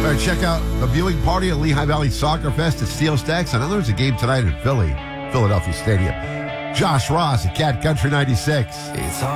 Better check out the viewing party at Lehigh Valley Soccer Fest at Steel Stacks. I know there's a game tonight in Philadelphia Stadium. Josh Ross at Cat Country 96. It's